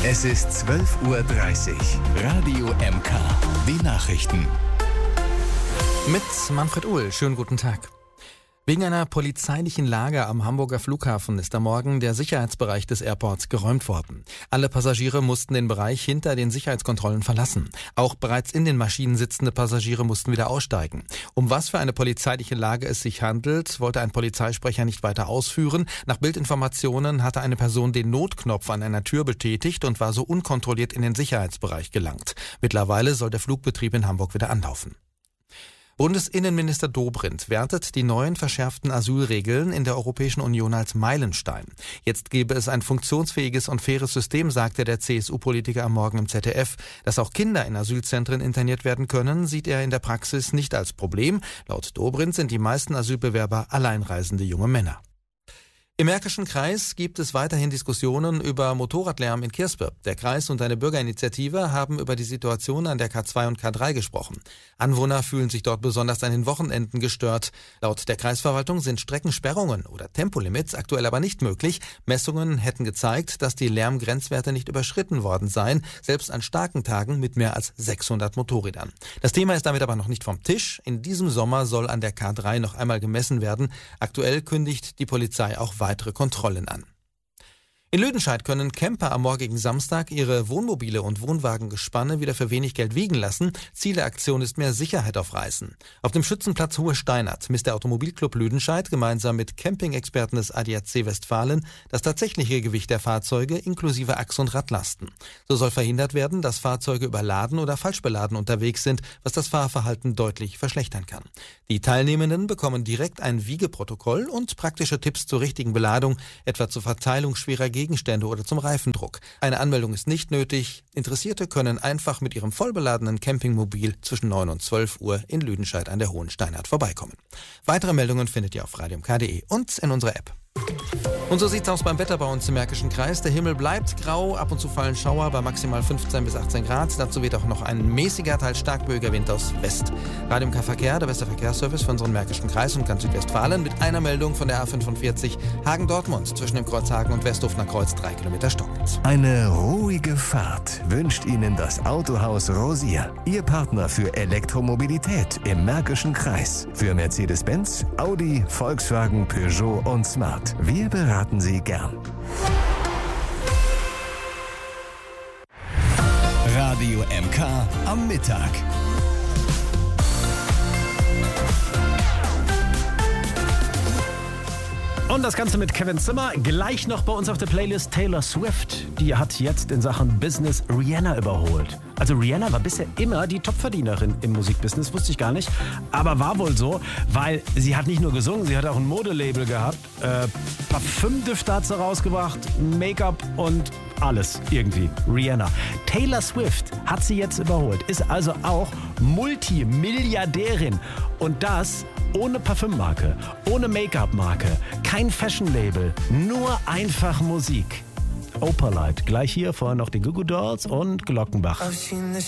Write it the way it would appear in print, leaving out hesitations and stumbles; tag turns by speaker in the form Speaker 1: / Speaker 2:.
Speaker 1: Es ist 12:30 Uhr. Radio MK. Die Nachrichten.
Speaker 2: Mit Manfred Uhl. Schönen guten Tag. Wegen einer polizeilichen Lage am Hamburger Flughafen ist am Morgen der Sicherheitsbereich des Airports geräumt worden. Alle Passagiere mussten den Bereich hinter den Sicherheitskontrollen verlassen. Auch bereits in den Maschinen sitzende Passagiere mussten wieder aussteigen. Um was für eine polizeiliche Lage es sich handelt, wollte ein Polizeisprecher nicht weiter ausführen. Nach Bildinformationen hatte eine Person den Notknopf an einer Tür betätigt und war so unkontrolliert in den Sicherheitsbereich gelangt. Mittlerweile soll der Flugbetrieb in Hamburg wieder anlaufen. Bundesinnenminister Dobrindt wertet die neuen verschärften Asylregeln in der Europäischen Union als Meilenstein. Jetzt gebe es ein funktionsfähiges und faires System, sagte der CSU-Politiker am Morgen im ZDF. Dass auch Kinder in Asylzentren interniert werden können, sieht er in der Praxis nicht als Problem. Laut Dobrindt sind die meisten Asylbewerber alleinreisende junge Männer. Im Märkischen Kreis gibt es weiterhin Diskussionen über Motorradlärm in Kirspe. Der Kreis und eine Bürgerinitiative haben über die Situation an der K2 und K3 gesprochen. Anwohner fühlen sich dort besonders an den Wochenenden gestört. Laut der Kreisverwaltung sind Streckensperrungen oder Tempolimits aktuell aber nicht möglich. Messungen hätten gezeigt, dass die Lärmgrenzwerte nicht überschritten worden seien, selbst an starken Tagen mit mehr als 600 Motorrädern. Das Thema ist damit aber noch nicht vom Tisch. In diesem Sommer soll an der K3 noch einmal gemessen werden. Aktuell kündigt die Polizei auch weitere Kontrollen an. In Lüdenscheid können Camper am morgigen Samstag ihre Wohnmobile und Wohnwagengespanne wieder für wenig Geld wiegen lassen. Ziel der Aktion ist mehr Sicherheit auf Reisen. Auf dem Schützenplatz Hohe Steinert misst der Automobilclub Lüdenscheid gemeinsam mit Campingexperten des ADAC Westfalen das tatsächliche Gewicht der Fahrzeuge inklusive Achs- und Radlasten. So soll verhindert werden, dass Fahrzeuge überladen oder falsch beladen unterwegs sind, was das Fahrverhalten deutlich verschlechtern kann. Die Teilnehmenden bekommen direkt ein Wiegeprotokoll und praktische Tipps zur richtigen Beladung, etwa zur Verteilung schwerer Gegenstände oder zum Reifendruck. Eine Anmeldung ist nicht nötig. Interessierte können einfach mit ihrem vollbeladenen Campingmobil zwischen 9 und 12 Uhr in Lüdenscheid an der Hohen Steinert vorbeikommen. Weitere Meldungen findet ihr auf radiomk.de und in unserer App. Und so sieht's aus beim Wetter bei uns im Märkischen Kreis. Der Himmel bleibt grau, ab und zu fallen Schauer bei maximal 15 bis 18 Grad. Dazu weht auch noch ein mäßiger, teils stark böiger Wind aus West. Radio MK Verkehr, der beste Verkehrsservice für unseren Märkischen Kreis und ganz Südwestfalen mit einer Meldung von der A45 Hagen-Dortmund zwischen dem Kreuz Hagen und Westhofener Kreuz 3 Kilometer stockend.
Speaker 1: Eine ruhige Fahrt wünscht Ihnen das Autohaus Rosier. Ihr Partner für Elektromobilität im Märkischen Kreis. Für Mercedes-Benz, Audi, Volkswagen, Peugeot und Smart. Wir beraten Sie gern. Radio MK am Mittag.
Speaker 3: Und das Ganze mit Kevin Zimmer. Gleich noch bei uns auf der Playlist Taylor Swift. Die hat jetzt in Sachen Business Rihanna überholt. Also Rihanna war bisher immer die Topverdienerin im Musikbusiness, wusste ich gar nicht. Aber war wohl so, weil sie hat nicht nur gesungen, sie hat auch ein Modelabel gehabt. Parfümdüfte hat sie rausgebracht, Make-up und alles irgendwie. Rihanna. Taylor Swift hat sie jetzt überholt, ist also auch Multimilliardärin. Und das ohne Parfümmarke, ohne Make-up-Marke, kein Fashion-Label, nur einfach Musik. Opalite, gleich hier vorher noch die Goo Goo Dolls und Glockenbach.
Speaker 4: I've seen the